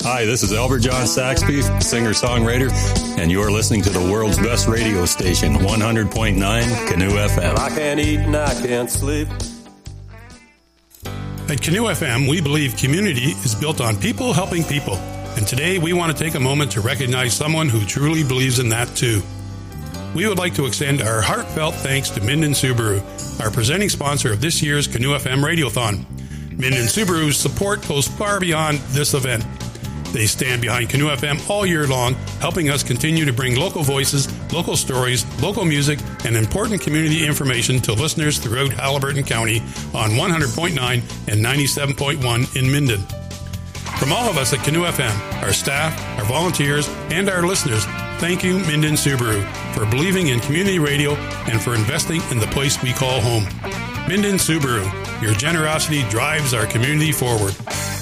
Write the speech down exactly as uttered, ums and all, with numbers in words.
Hi, this is Albert John Saxby, singer-songwriter, and you're listening to the world's best radio station, one hundred point nine Canoe F M. I can't eat and I can't sleep. At Canoe F M, we believe community is built on people helping people. And today, we want to take a moment to recognize someone who truly believes in that, too. We would like to extend our heartfelt thanks to Minden Subaru, our presenting sponsor of this year's Canoe F M Radiothon. Minden Subaru's support goes far beyond this event. They stand behind Canoe F M all year long, helping us continue to bring local voices, local stories, local music, and important community information to listeners throughout Haliburton County on one hundred point nine and ninety-seven point one in Minden. From all of us at Canoe F M, our staff, our volunteers, and our listeners, thank you, Minden Subaru, for believing in community radio and for investing in the place we call home. Minden Subaru, your generosity drives our community forward.